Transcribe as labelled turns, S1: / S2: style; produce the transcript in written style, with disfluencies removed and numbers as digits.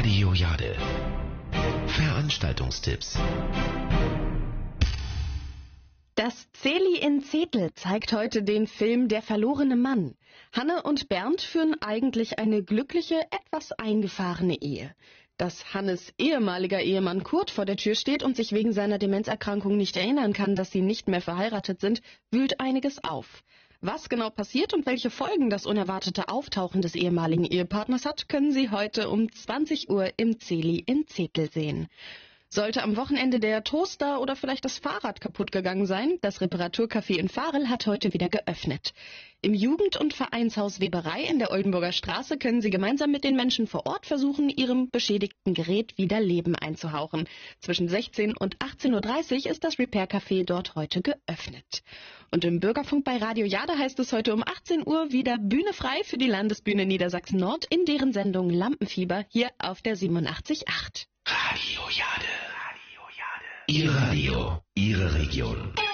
S1: Radio Jade. Veranstaltungstipps.
S2: Das Zeli in Zetel zeigt heute den Film Der verlorene Mann. Hanne und Bernd führen eigentlich eine glückliche, etwas eingefahrene Ehe. Dass Hannes ehemaliger Ehemann Kurt vor der Tür steht und sich wegen seiner Demenzerkrankung nicht erinnern kann, dass sie nicht mehr verheiratet sind, wühlt einiges auf. Was genau passiert und welche Folgen das unerwartete Auftauchen des ehemaligen Ehepartners hat, können Sie heute um 20 Uhr im Zeli in Zetel sehen. Sollte am Wochenende der Toaster oder vielleicht das Fahrrad kaputt gegangen sein, das Reparaturcafé in Varel hat heute wieder geöffnet. Im Jugend- und Vereinshaus Weberei in der Oldenburger Straße können Sie gemeinsam mit den Menschen vor Ort versuchen, Ihrem beschädigten Gerät wieder Leben einzuhauchen. Zwischen 16 und 18.30 Uhr ist das Repair-Café dort heute geöffnet. Und im Bürgerfunk bei Radio Jade heißt es heute um 18 Uhr wieder Bühne frei für die Landesbühne Niedersachsen-Nord in deren Sendung Lampenfieber hier auf der 87.8.
S1: Radio Jade. Ihr Radio, Ihre Region.